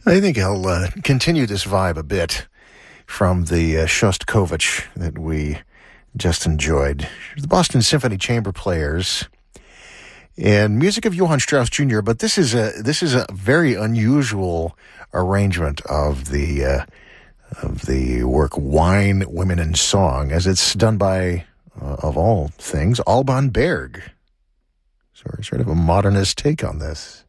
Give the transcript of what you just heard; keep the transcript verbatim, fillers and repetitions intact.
I think I'll uh, continue this vibe a bit from the uh, Shostakovich that we just enjoyed. The Boston Symphony Chamber Players and music of Johann Strauss Junior But this is a this is a very unusual arrangement of the uh, of the work "Wine, Women, and Song," as it's done by, uh, of all things, Alban Berg. So sort of a modernist take on this.